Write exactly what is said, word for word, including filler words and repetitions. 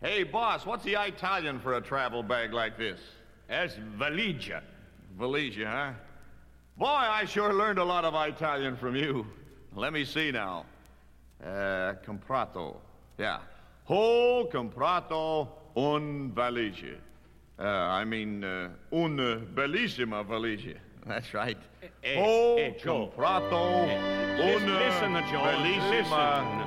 Hey, boss, what's the Italian for a travel bag like this? That's valigia. Valigia, huh? Boy, I sure learned a lot of Italian from you. Let me see now. Uh, comprato. Yeah. Ho comprato un valigia. Uh, I mean, uh, un bellissima valigia. That's right. Eh, Ho eh, Joe. comprato Eh, un listen, listen, Joe, bellissima